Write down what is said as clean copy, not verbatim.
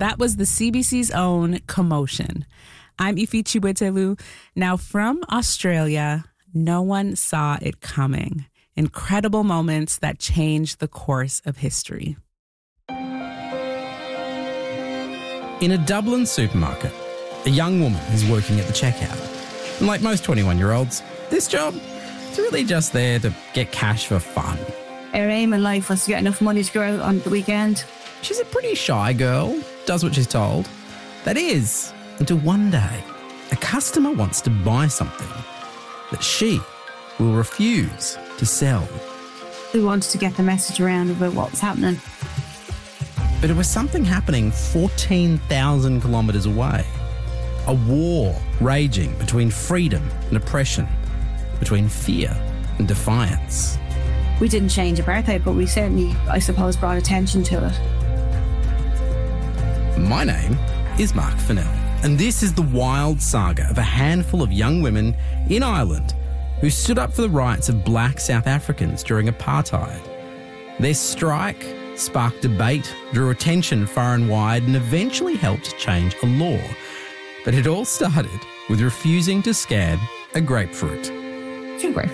That was the CBC's own Commotion. I'm Ifi Chiwetelu. Now from Australia, no one saw it coming. Incredible moments that changed the course of history. In a Dublin supermarket, a young woman is working at the checkout. And like most 21-year-olds, this job is really just there to get cash for fun. Our aim in life was to get enough money to go out on the weekend. She's a pretty shy girl, does what she's told. That is, until one day, a customer wants to buy something that she will refuse to sell. We wanted to get the message around about what was happening. But it was something happening 14,000 kilometres away. A war raging between freedom and oppression, between fear and defiance. We didn't change apartheid, but we certainly, I suppose, brought attention to it. My name is Mark Fennell, and this is the wild saga of a handful of young women in Ireland who stood up for the rights of black South Africans during apartheid. Their strike sparked debate, drew attention far and wide, and eventually helped change a law. But it all started with refusing to scan a grapefruit. Two grapefruits.